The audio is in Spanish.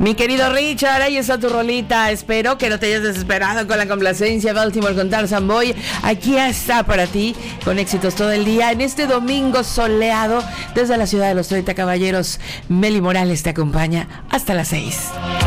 Mi querido Richard, ahí está tu rolita. Espero que no te hayas desesperado con la complacencia. Baltimore con Tarzan Boy. Aquí está para ti, con éxitos todo el día. En este domingo soleado, desde la ciudad de los 30 caballeros, Meli Morales te acompaña hasta las 6.